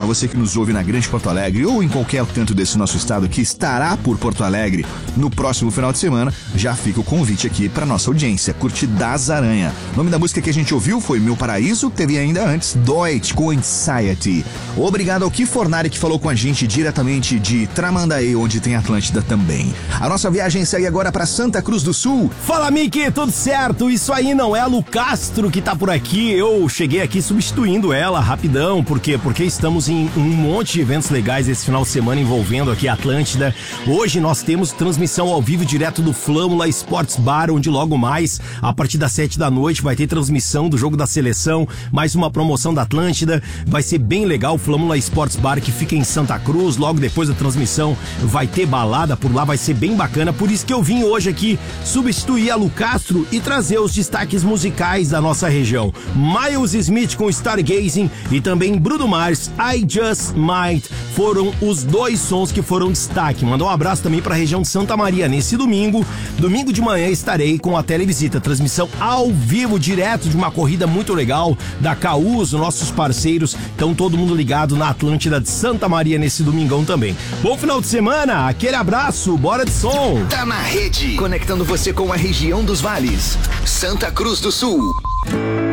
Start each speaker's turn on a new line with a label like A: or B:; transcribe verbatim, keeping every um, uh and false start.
A: você que nos ouve na Grande Porto Alegre ou em qualquer canto desse nosso estado que estará por Porto Alegre no próximo final de semana, já fica o convite aqui para nossa audiência, curtir Das Aranha. O nome da música que a gente ouviu foi Meu Paraíso, teve ainda antes Deutsch com Anxiety. Obrigado ao Kifornari que falou com a gente diretamente de Tramandaí, onde tem Atlântida também. A nossa viagem segue agora para Santa Cruz do Sul.
B: Fala, Miki, tudo certo? Isso aí não é a Lu Castro que tá por aqui. Eu cheguei aqui substituindo ela rapidão. Por quê? Porque estamos em um monte de eventos legais esse final de semana envolvendo aqui a Atlântida. Hoje nós temos transmissão ao vivo direto do Flâmula Sports Bar, onde logo mais, a partir das sete da noite, vai ter transmissão do jogo da seleção, mais uma promoção da Atlântida. Vai ser bem legal o Flâmula Sports Bar, que fica em Santa Cruz. Logo depois da transmissão vai ter balada por lá, vai ser bem bacana. Por isso que eu vim hoje aqui substituir a Lu Castro e trazer os destaques musicais da nossa região. Miles Smith com Stargazing e também Bruno Mars, I Just Might, foram os dois sons que foram destaque. Mandar um abraço também para a região de Santa Maria. Nesse domingo, domingo de manhã, estarei com a Televisita, transmissão ao vivo, direto de uma corrida muito legal da Caúso, nossos parceiros. Então todo mundo ligado na Atlântida de Santa Maria nesse domingão também. Bom final de semana, aquele abraço, bora de som.
C: Tá na rede, conectando você com a região dos vales. Santa Cruz do Sul.